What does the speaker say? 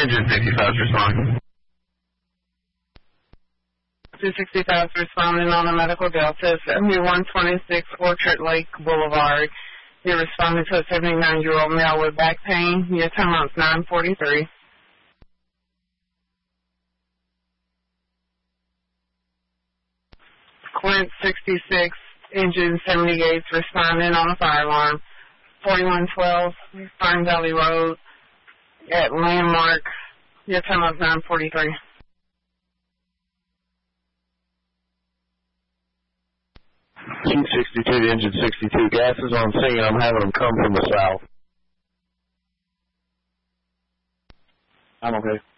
Engine 65 responding. 265 responding on a medical delta, 7126 Orchard Lake Boulevard. You're responding to a 79-year-old male with back pain. Your time out's 9:43. Clint 66, Engine 78, responding on a fire alarm. 4112 Fern Valley Road at Landmark. Your time out's 9:43. Chief 62, Engine 62, gas is on scene. I'm having them come from the south. I'm okay.